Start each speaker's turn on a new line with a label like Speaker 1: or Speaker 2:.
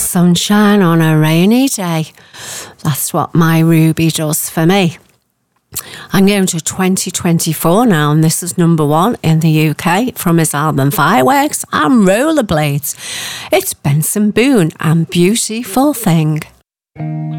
Speaker 1: sunshine on a rainy day. That's what my Ruby does for me. I'm going to 2024 now, and this is number 1 in the UK from his album Fireworks and Rollerblades. It's Benson Boone and Beautiful Thing.